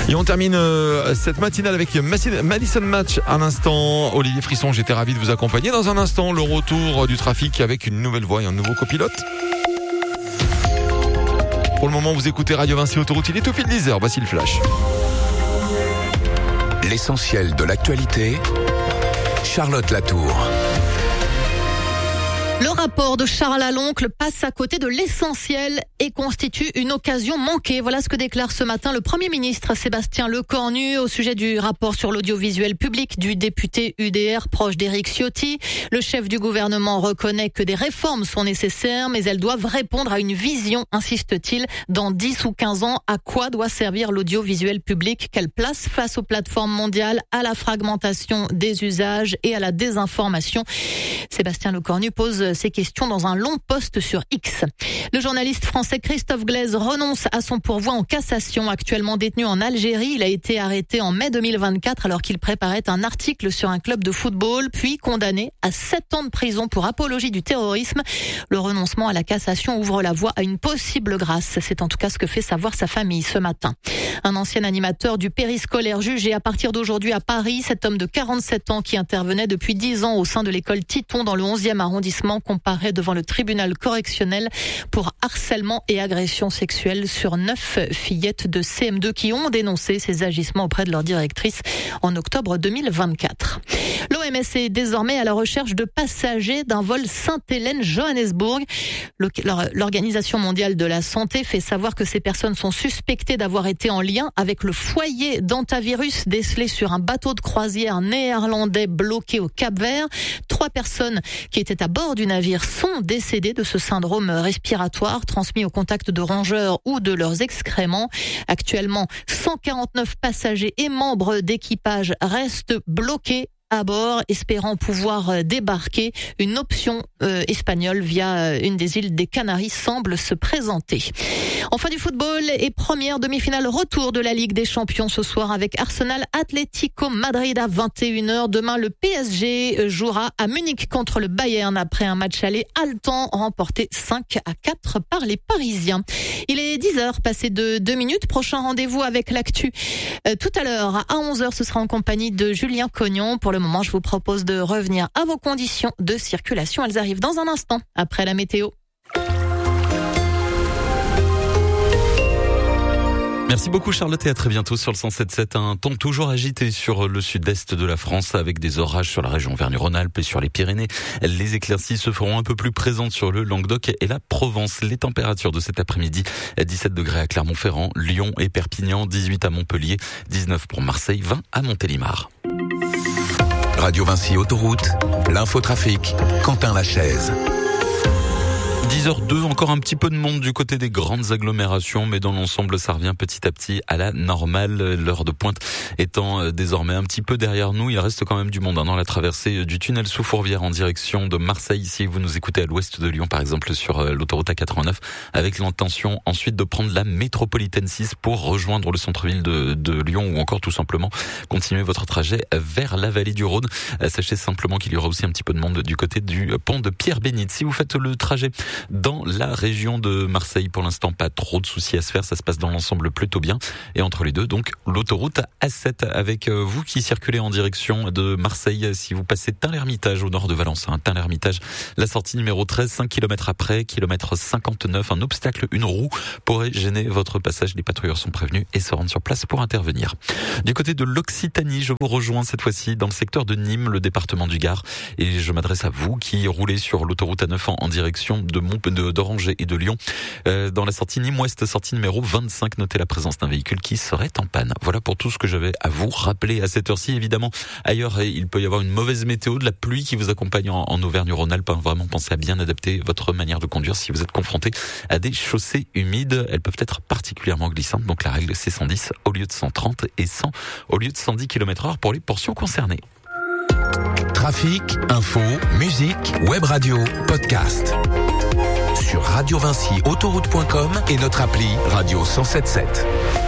Et on termine cette matinale avec Madison Match à l'instant. Olivier Frisson, j'étais ravi de vous accompagner. Dans un instant, le retour du trafic avec une nouvelle voix et un nouveau copilote. Pour le moment, vous écoutez Radio Vinci Autoroute, il est tout pile 10h. Voici le flash. L'essentiel de l'actualité, Charlotte Latour. Le rapport de Charles Aloncle passe à côté de l'essentiel et constitue une occasion manquée. Voilà ce que déclare ce matin le Premier ministre Sébastien Lecornu au sujet du rapport sur l'audiovisuel public du député UDR proche d'Éric Ciotti. Le chef du gouvernement reconnaît que des réformes sont nécessaires, mais elles doivent répondre à une vision, insiste-t-il. Dans 10 ou 15 ans, à quoi doit servir l'audiovisuel public? Quelle place face aux plateformes mondiales, à la fragmentation des usages et à la désinformation? Sébastien Lecornu pose ces questions dans un long post sur X. Le journaliste français Christophe Glaise renonce à son pourvoi en cassation. Actuellement détenu en Algérie, il a été arrêté en mai 2024 alors qu'il préparait un article sur un club de football, puis condamné à 7 ans de prison pour apologie du terrorisme. Le renoncement à la cassation ouvre la voie à une possible grâce. C'est en tout cas ce que fait savoir sa famille ce matin. Un ancien animateur du périscolaire jugé à partir d'aujourd'hui à Paris. Cet homme de 47 ans qui intervenait depuis 10 ans au sein de l'école Titon dans le 11e arrondissement comparaît devant le tribunal correctionnel pour harcèlement et agression sexuelle sur 9 fillettes de CM2 qui ont dénoncé ces agissements auprès de leur directrice en octobre 2024. L'OMS est désormais à la recherche de passagers d'un vol Sainte-Hélène-Johannesburg. L'Organisation mondiale de la santé fait savoir que ces personnes sont suspectées d'avoir été en lien avec le foyer d'hantavirus décelé sur un bateau de croisière néerlandais bloqué au Cap-Vert. 3 personnes qui étaient à bord du navire sont décédées de ce syndrome respiratoire transmis au contact de rongeurs ou de leurs excréments. Actuellement, 149 passagers et membres d'équipage restent bloqués à bord, espérant pouvoir débarquer. Une option espagnole via une des îles des Canaries semble se présenter. Enfin du football et première demi-finale retour de la Ligue des Champions ce soir avec Arsenal Atlético Madrid à 21h. Demain, le PSG jouera à Munich contre le Bayern après un match aller haletant remporté 5-4 par les Parisiens. Il est 10h, passé de 2 minutes. Prochain rendez-vous avec l'actu tout à l'heure à 11h. Ce sera en compagnie de Julien Cognon. Pour le moment, je vous propose de revenir à vos conditions de circulation. Elles arrivent dans un instant, après la météo. Merci beaucoup Charlotte et à très bientôt sur le 107.7. Un temps toujours agité sur le sud-est de la France avec des orages sur la région Auvergne-Rhône-Alpes et sur les Pyrénées. Les éclaircies se feront un peu plus présentes sur le Languedoc et la Provence. Les températures de cet après-midi, 17 degrés à Clermont-Ferrand, Lyon et Perpignan, 18 à Montpellier, 19 pour Marseille, 20 à Montélimar. Radio Vinci Autoroute, l'infotrafic, Quentin Lachaise. 10h02, encore un petit peu de monde du côté des grandes agglomérations, mais dans l'ensemble, ça revient petit à petit à la normale. L'heure de pointe étant désormais un petit peu derrière nous, il reste quand même du monde dans la traversée du tunnel sous Fourvière en direction de Marseille. Si vous nous écoutez à l'ouest de Lyon, par exemple, sur l'autoroute A89, avec l'intention ensuite de prendre la métropolitaine 6 pour rejoindre le centre-ville de Lyon ou encore tout simplement continuer votre trajet vers la vallée du Rhône. Sachez simplement qu'il y aura aussi un petit peu de monde du côté du pont de Pierre-Bénite. Si vous faites le trajet dans la région de Marseille, pour l'instant, pas trop de soucis à se faire. Ça se passe dans l'ensemble plutôt bien. Et entre les deux, donc, l'autoroute A7 avec vous qui circulez en direction de Marseille. Si vous passez Tain-l'Hermitage au nord de Valence, Tain-l'Hermitage, la sortie numéro 13, 5 km après, kilomètre 59, un obstacle, une roue pourrait gêner votre passage. Les patrouilleurs sont prévenus et se rendent sur place pour intervenir. Du côté de l'Occitanie, je vous rejoins cette fois-ci dans le secteur de Nîmes, le département du Gard. Et je m'adresse à vous qui roulez sur l'autoroute A9 en direction d'Oranger et de Lyon. Dans la sortie Nîmes-Ouest, sortie numéro 25, notez la présence d'un véhicule qui serait en panne. Voilà pour tout ce que j'avais à vous rappeler à cette heure-ci. Évidemment, ailleurs, il peut y avoir une mauvaise météo, de la pluie qui vous accompagne en Auvergne-Rhône-Alpes. Vraiment, pensez à bien adapter votre manière de conduire si vous êtes confronté à des chaussées humides. Elles peuvent être particulièrement glissantes. Donc la règle, c'est 110 au lieu de 130 et 100 au lieu de 110 km/h pour les portions concernées. Trafic, info, musique, web radio, podcast. Sur Radio Vinci Autoroute.com et notre appli Radio 107.7.